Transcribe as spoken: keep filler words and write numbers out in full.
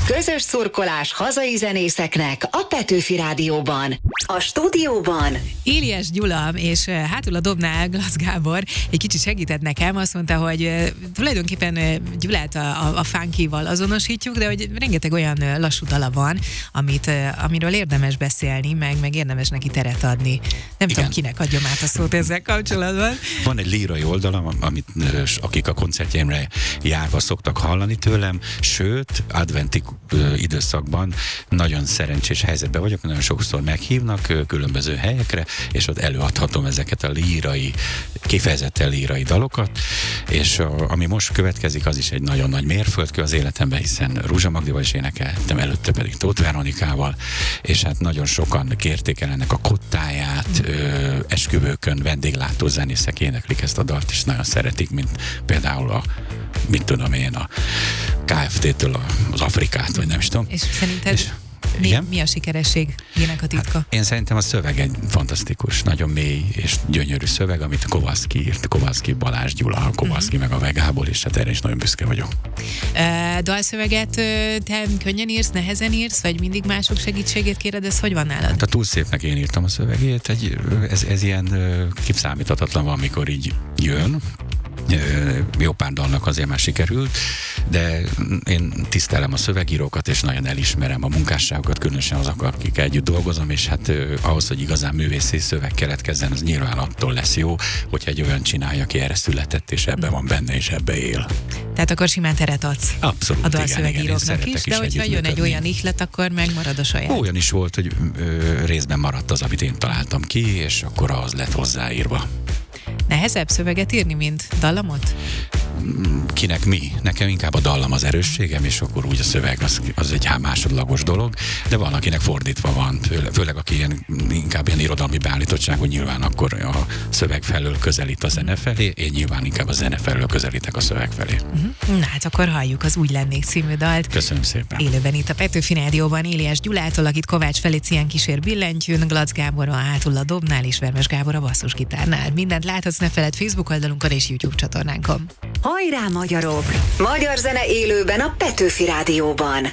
Közös szurkolás hazai zenészeknek a Petőfi Rádióban. A stúdióban Éliás Gyula, és hátul a dobnál Glasz Gábor egy kicsit segített nekem, azt mondta, hogy tulajdonképpen Gyulát a, a funkyval azonosítjuk, de hogy rengeteg olyan lassú dala van, amit, amiről érdemes beszélni, meg, meg érdemes neki teret adni. Nem Igen. tudom, kinek adjam át a szót ezzel kapcsolatban. Van egy lírai oldalam, amit akik a koncertjeimre járva szoktak hallani tőlem, sőt, adventi időszakban nagyon szerencsés helyzetben vagyok, nagyon sokszor meghívnak különböző helyekre, és ott előadhatom ezeket a lírai, kifejezetten lírai dalokat, és a, ami most következik, az is egy nagyon nagy mérföldkő az életemben, hiszen Rúzsa Magdival is énekeltem, előtte pedig Tóth Veronikával, és hát nagyon sokan kérték el ennek a kottáját, ö, esküvőkön vendéglátó zenészek éneklik ezt a dalt, és nagyon szeretik, mint például a, mit tudom én, a ká ef té-től az Afrikát, vagy nem is tudom. És szerinted és, mi, mi a sikeresség, minek a titka? Hát én szerintem a szöveg egy fantasztikus, nagyon mély és gyönyörű szöveg, amit Kowalski írt, Kowalski Balázs Gyula, Kowalski uh-huh. meg a Vegából, és hát erre is nagyon büszke vagyok. Uh, dalszöveget uh, te könnyen írsz, nehezen írsz, vagy mindig mások segítségét kéred, ez hogy van nálad? Hát a Túl szépnek én írtam a szövegét, egy, ez, ez ilyen uh, kiszámíthatatlan van, amikor így jön. Jó pár dalnak azért már sikerült, de én tisztelem a szövegírókat, és nagyon elismerem a munkásságokat, különösen azok, akik együtt dolgozom, és hát ahhoz, hogy igazán művészi szöveg keletkezzen, az nyilván attól lesz jó, hogyha egy olyan csinálja, aki erre született, és ebben van benne, és ebbe él. Tehát akkor simán teret adsz Abszolút, a dalszövegíróknak is, de hogyha jön egy olyan ihlet, akkor megmarad a saját. Olyan is volt, hogy ö, részben maradt az, amit én találtam ki, és akkor az lett hozzáírva. Nehezebb szöveget írni, mint dallamot? Kinek mi? Nekem inkább a dallam az erősségem, és akkor úgy a szöveg az, az egy másodlagos dolog, de van, akinek fordítva van, főleg, főleg aki ilyen, inkább ilyen irodalmi beállítottságú, nyilván akkor a szöveg felől közelít a zene felé, én nyilván inkább a zene felől közelítek a szöveg felé. Uh-huh. Na hát akkor halljuk az Úgy lennék című dalt. Köszönöm szépen. Élőben itt a Petőfi Rádióban Éliás Gyulától, akit Kovács Felicián kísér billentyűn, Glasz Gábor a hátul a dobnál, és Vermes Gábor a basszusgitárnál. Mindent láthatsz, ne feledd Facebook oldalunkon és YouTube csatornánkon. Hajrá magyarok! Magyar zene élőben a Petőfi Rádióban.